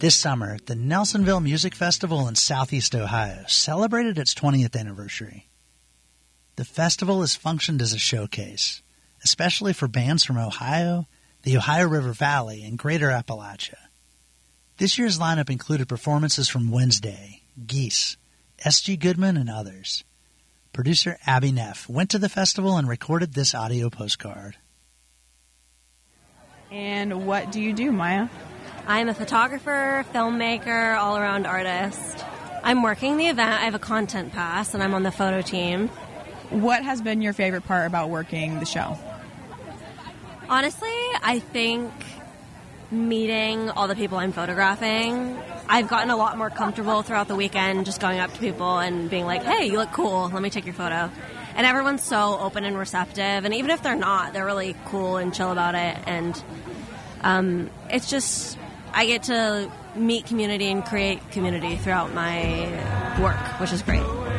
This summer, the Nelsonville Music Festival in Southeast Ohio celebrated its 20th anniversary. The festival has functioned as a showcase, especially for bands from Ohio, the Ohio River Valley, and Greater Appalachia. This year's lineup included performances from Wednesday, Geese, S.G. Goodman, and others. Producer Abby Neff went to the festival and recorded this audio postcard. And what do you do, Maya? I'm a photographer, filmmaker, all-around artist. I'm working the event. I have a content pass, and I'm on the photo team. What has been your favorite part about working the show? Honestly, I think meeting all the people I'm photographing. I've gotten a lot more comfortable throughout the weekend just going up to people and being like, hey, you look cool. Let me take your photo. And everyone's so open and receptive. And even if they're not, they're really cool and chill about it. And it's just, I get to meet community and create community throughout my work, which is great.